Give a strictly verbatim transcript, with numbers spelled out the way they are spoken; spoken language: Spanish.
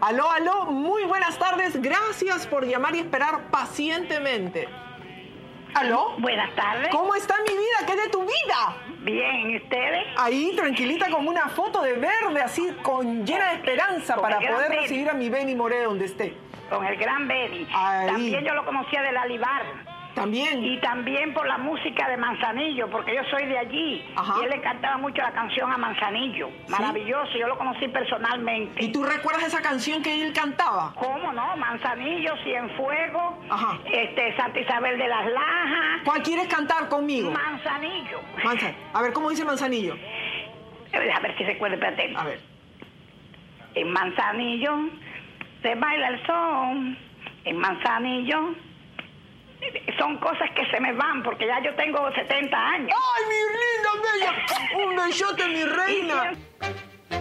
Aló, aló, muy buenas tardes. Gracias por llamar y esperar pacientemente. ¿Aló? Buenas tardes. ¿Cómo está mi vida? ¿Qué es de tu vida? Bien, ¿y ustedes? Ahí, tranquilita, como una foto de verde, así, con llena de esperanza Con para el gran poder Benny. recibir a mi Benny Moré donde esté. Con el gran Benny. Ahí. También yo lo conocía del Alibar. También. Y también por la música de Manzanillo, porque yo soy de allí. Ajá. Y él le cantaba mucho la canción a Manzanillo. Maravilloso, yo lo conocí personalmente. ¿Y tú recuerdas esa canción que él cantaba? ¿Cómo no? Manzanillo, Cienfuegos, Ajá. este, Santa Isabel de las Lajas. ¿Cuál quieres cantar conmigo? Manzanillo. Manza- A ver, ¿cómo dice Manzanillo? A ver si recuerdo, espérate. A ver. En Manzanillo se baila el son. En Manzanillo son cosas que se me van porque ya yo tengo setenta años. ¡Ay, mi linda, bella! ¡Un besote, mi reina! Y